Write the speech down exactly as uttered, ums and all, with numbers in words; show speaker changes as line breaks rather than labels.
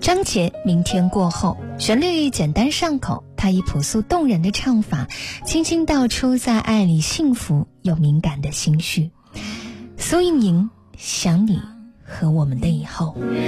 张杰明天过后，旋律简单上口，他以朴素动人的唱法轻轻道出在爱里幸福又敏感的心绪。苏运莹，想你和我们的以后。